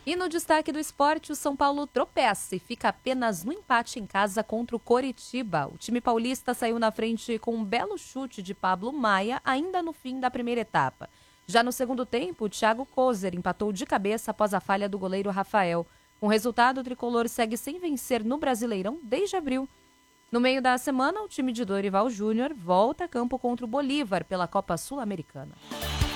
E no destaque do esporte, o São Paulo tropeça e fica apenas no empate em casa contra o Coritiba. O time paulista saiu na frente com um belo chute de Pablo Maia, ainda no fim da primeira etapa. Já no segundo tempo, o Thiago Kozer empatou de cabeça após a falha do goleiro Rafael. Com o resultado, o tricolor segue sem vencer no Brasileirão desde abril. No meio da semana, o time de Dorival Júnior volta a campo contra o Bolívar pela Copa Sul-Americana.